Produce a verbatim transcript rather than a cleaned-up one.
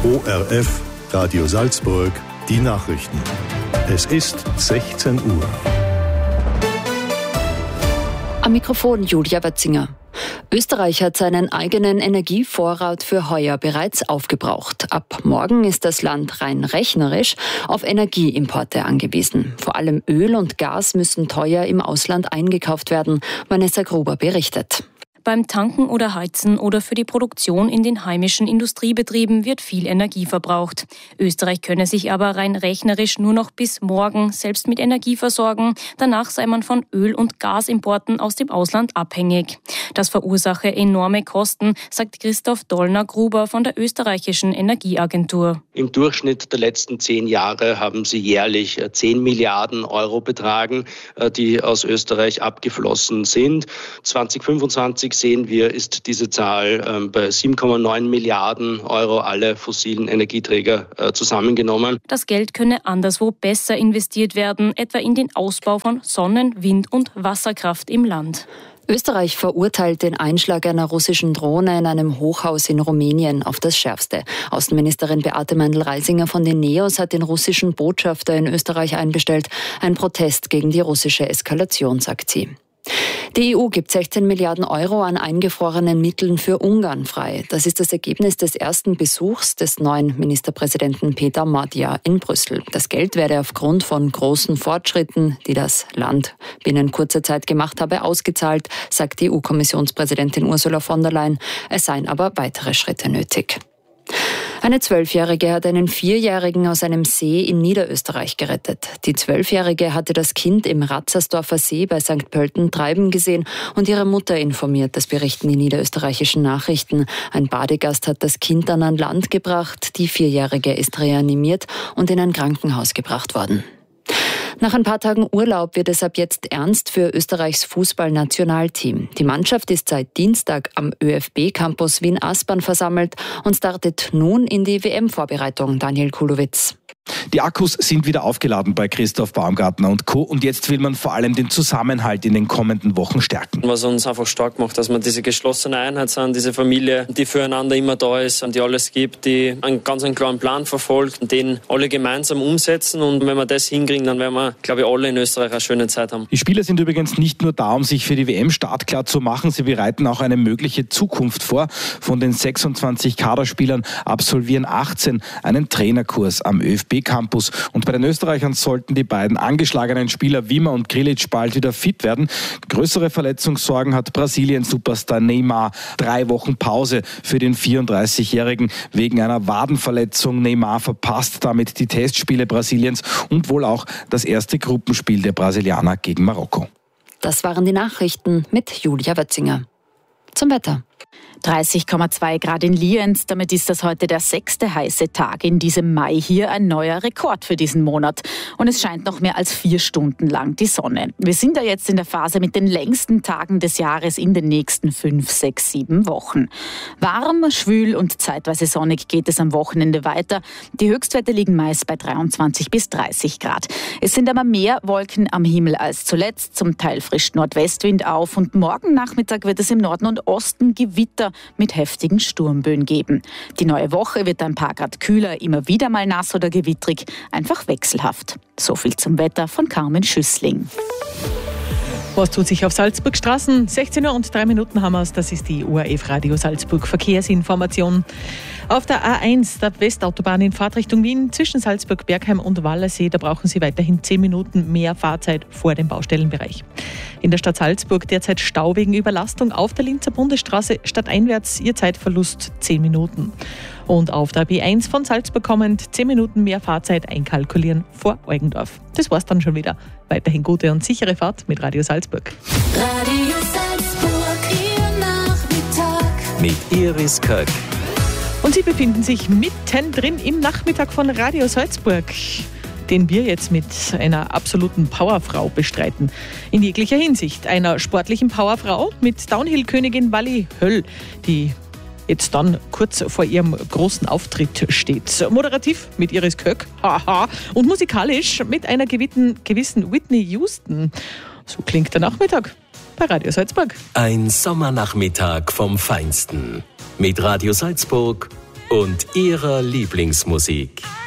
O R F, Radio Salzburg, die Nachrichten. Es ist sechzehn Uhr. Am Mikrofon Julia Watzinger. Österreich hat seinen eigenen Energievorrat für heuer bereits aufgebraucht. Ab morgen ist das Land rein rechnerisch auf Energieimporte angewiesen. Vor allem Öl und Gas müssen teuer im Ausland eingekauft werden. Vanessa Gruber berichtet. Beim Tanken oder Heizen oder für die Produktion in den heimischen Industriebetrieben wird viel Energie verbraucht. Österreich könne sich aber rein rechnerisch nur noch bis morgen selbst mit Energie versorgen. Danach sei man von Öl- und Gasimporten aus dem Ausland abhängig. Das verursache enorme Kosten, sagt Christoph Dollner-Gruber von der österreichischen Energieagentur. Im Durchschnitt der letzten zehn Jahre haben sie jährlich zehn Milliarden Euro betragen, die aus Österreich abgeflossen sind. zwanzig fünfundzwanzig sehen wir, ist diese Zahl äh, bei sieben Komma neun Milliarden Euro alle fossilen Energieträger äh, zusammengenommen. Das Geld könne anderswo besser investiert werden, etwa in den Ausbau von Sonnen-, Wind- und Wasserkraft im Land. Österreich verurteilt den Einschlag einer russischen Drohne in einem Hochhaus in Rumänien auf das Schärfste. Außenministerin Beate Meindl-Reisinger von den NEOS hat den russischen Botschafter in Österreich einbestellt. Ein Protest gegen die russische Eskalation, sagt sie. Die E U gibt sechzehn Milliarden Euro an eingefrorenen Mitteln für Ungarn frei. Das ist das Ergebnis des ersten Besuchs des neuen Ministerpräsidenten Peter Magyar in Brüssel. Das Geld werde aufgrund von großen Fortschritten, die das Land binnen kurzer Zeit gemacht habe, ausgezahlt, sagt die E U-Kommissionspräsidentin Ursula von der Leyen. Es seien aber weitere Schritte nötig. Eine Zwölfjährige hat einen Vierjährigen aus einem See in Niederösterreich gerettet. Die Zwölfjährige hatte das Kind im Ratzersdorfer See bei Sankt Pölten treiben gesehen und ihre Mutter informiert, das berichten die niederösterreichischen Nachrichten. Ein Badegast hat das Kind dann an Land gebracht. Die Vierjährige ist reanimiert und in ein Krankenhaus gebracht worden. Nach ein paar Tagen Urlaub wird es ab jetzt ernst für Österreichs Fußballnationalteam. Die Mannschaft ist seit Dienstag am ÖFB-Campus Wien-Aspern versammelt und startet nun in die W M-Vorbereitung. Daniel Kulowitz. Die Akkus sind wieder aufgeladen bei Christoph Baumgartner und Co. Und jetzt will man vor allem den Zusammenhalt in den kommenden Wochen stärken. Was uns einfach stark macht, dass wir diese geschlossene Einheit sind, diese Familie, die füreinander immer da ist und die alles gibt, die einen ganz einen klaren Plan verfolgt und den alle gemeinsam umsetzen. Und wenn wir das hinkriegen, dann werden wir, glaube ich, alle in Österreich eine schöne Zeit haben. Die Spieler sind übrigens nicht nur da, um sich für die W M startklar zu machen. Sie bereiten auch eine mögliche Zukunft vor. Von den sechsundzwanzig Kaderspielern absolvieren achtzehn einen Trainerkurs am ÖFB-Campus. Und bei den Österreichern sollten die beiden angeschlagenen Spieler Wimmer und Grilic bald wieder fit werden. Größere Verletzungssorgen hat Brasilien-Superstar Neymar. Drei Wochen Pause für den vierunddreißigjährigen wegen einer Wadenverletzung. Neymar verpasst damit die Testspiele Brasiliens und wohl auch das erste Gruppenspiel der Brasilianer gegen Marokko. Das waren die Nachrichten mit Julia Watzinger. Zum Wetter. dreißig Komma zwei Grad in Lienz. Damit ist das heute der sechste heiße Tag in diesem Mai. Hier ein neuer Rekord für diesen Monat. Und es scheint noch mehr als vier Stunden lang die Sonne. Wir sind da jetzt in der Phase mit den längsten Tagen des Jahres in den nächsten fünf, sechs, sieben Wochen. Warm, schwül und zeitweise sonnig geht es am Wochenende weiter. Die Höchstwerte liegen meist bei dreiundzwanzig bis dreißig Grad. Es sind aber mehr Wolken am Himmel als zuletzt. Zum Teil frischt Nordwestwind auf. Und morgen Nachmittag wird es im Norden und Osten Gewitter mit heftigen Sturmböen geben. Die neue Woche wird ein paar Grad kühler, immer wieder mal nass oder gewittrig, einfach wechselhaft. So viel zum Wetter von Carmen Schüssling. Was tut sich auf Salzburgstraßen? sechzehn Uhr und drei Minuten haben wir es. Das ist die O R F Radio Salzburg Verkehrsinformation. Auf der A eins, der Westautobahn in Fahrtrichtung Wien, zwischen Salzburg, Bergheim und Wallersee, da brauchen Sie weiterhin zehn Minuten mehr Fahrzeit vor dem Baustellenbereich. In der Stadt Salzburg derzeit Stau wegen Überlastung auf der Linzer Bundesstraße, stadteinwärts Ihr Zeitverlust zehn Minuten. Und auf der B eins von Salzburg kommend zehn Minuten mehr Fahrzeit einkalkulieren vor Eugendorf. Das war's dann schon wieder. Weiterhin gute und sichere Fahrt mit Radio Salzburg. Radio Salzburg, Ihr Nachmittag. Mit Iris Köck. Und Sie befinden sich mittendrin im Nachmittag von Radio Salzburg, den wir jetzt mit einer absoluten Powerfrau bestreiten. In jeglicher Hinsicht. Einer sportlichen Powerfrau mit Downhill-Königin Wally Höll, die jetzt dann kurz vor ihrem großen Auftritt steht. Moderativ mit Iris Köck, haha, und musikalisch mit einer gewissen, gewissen Whitney Houston. So klingt der Nachmittag bei Radio Salzburg. Ein Sommernachmittag vom Feinsten. Mit Radio Salzburg und ihrer Lieblingsmusik.